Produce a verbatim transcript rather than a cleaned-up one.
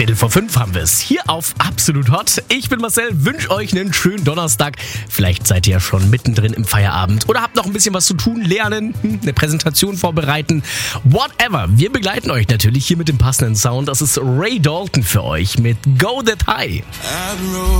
Viertel vor fünf haben wir es hier auf Absolut Hot. Ich bin Marcel, wünsche euch einen schönen Donnerstag. Vielleicht seid ihr ja schon mittendrin im Feierabend oder habt noch ein bisschen was zu tun, lernen, eine Präsentation vorbereiten. Whatever. Wir begleiten euch natürlich hier mit dem passenden Sound. Das ist Ray Dalton für euch mit Go That High.